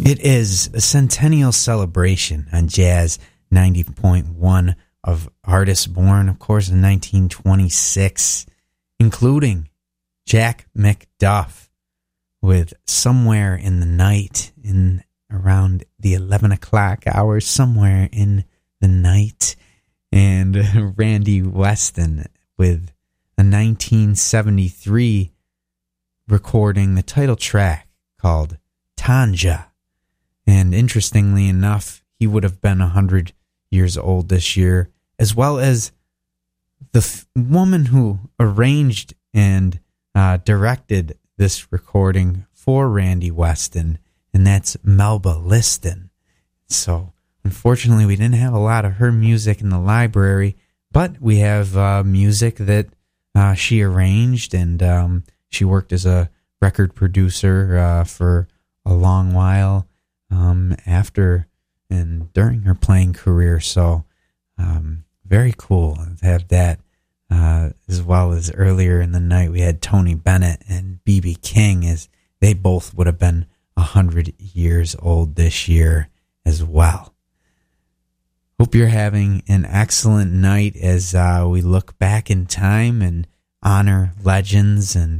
It is a centennial celebration on Jazz 90.1 of artists born, of course, in 1926, including Jack McDuff with Somewhere in the Night, in around the 11 o'clock hour, Somewhere in the Night, and Randy Weston with a 1973 recording, the title track called Tanja. And interestingly enough, he would have been 100 years old this year, as well as the woman who arranged and directed this recording for Randy Weston, and that's Melba Liston. So, unfortunately, we didn't have a lot of her music in the library, but we have music that she arranged, and she worked as a record producer for a long while after and during her playing career. So very cool to have that, as well as earlier in the night we had Tony Bennett and B.B. King, as they both would have been 100 years old this year as well. Hope you're having an excellent night as we look back in time and honor legends and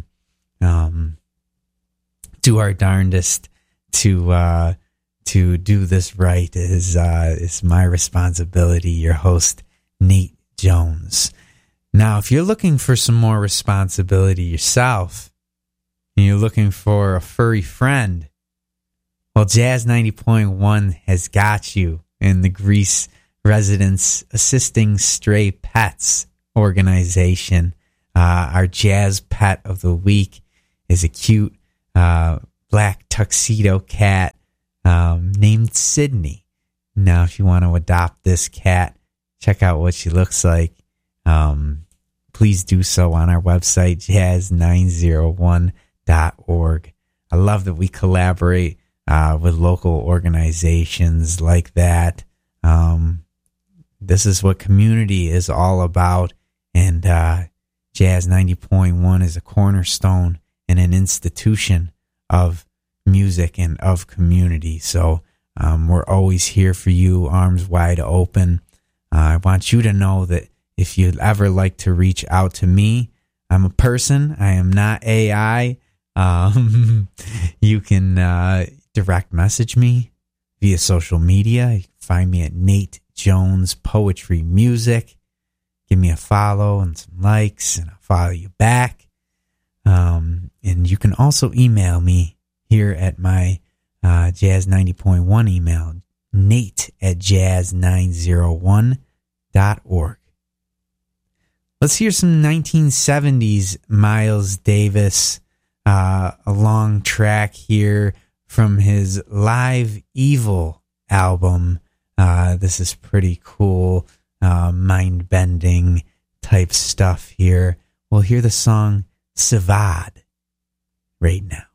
do our darndest to do this right. Is my responsibility, your host, Nate Jones. Now, if you're looking for some more responsibility yourself, and you're looking for a furry friend, well, Jazz 90.1 has got you in the Greece Residents Assisting Stray Pets organization. Our Jazz Pet of the Week is a cute black tuxedo cat named Sydney. Now, if you want to adopt this cat, check out what she looks like. Please do so on our website, jazz901.org. I love that we collaborate with local organizations like that. This is what community is all about, and Jazz 90.1 is a cornerstone and an institution of music and of community. So we're always here for you, arms wide open. I want you to know that if you'd ever like to reach out to me, I'm a person. I am not AI. You can direct message me via social media. You can find me at Nate Jones Poetry Music. Give me a follow and some likes, and I'll follow you back. And you can also email me here at my Jazz 90.1 email, nate@jazz901.org. Let's hear some 1970s Miles Davis, a long track here from his Live Evil album. This is pretty cool, mind-bending type stuff here. We'll hear the song Savad right now.